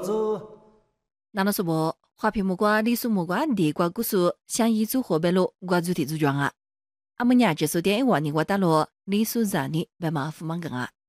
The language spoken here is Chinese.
那侬说不？花瓶木瓜、李树木瓜、地瓜古树，像一组河北路，我主题组装啊。阿么伢结束点一万年我打罗，李树让你别麻烦忙个啊。